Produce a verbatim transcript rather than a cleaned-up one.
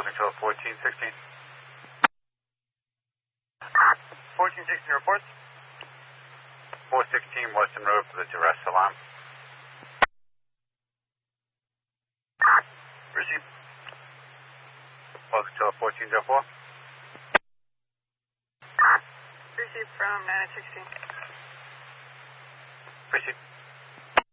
Control fourteen sixteen. fourteen sixteen reports. four sixteen Western Road for the duress alarm. Receive. Flight Control fourteen oh four. Receive from nine sixteen. Receive.